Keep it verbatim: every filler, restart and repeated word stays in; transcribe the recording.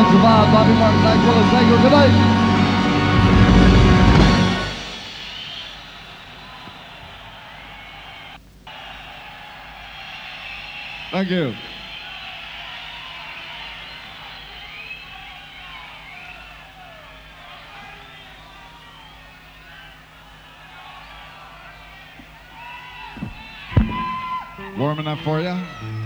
Javon, Bobby Martin, Zach Willis. Thank you. Good night. Thank you. Warm enough for you?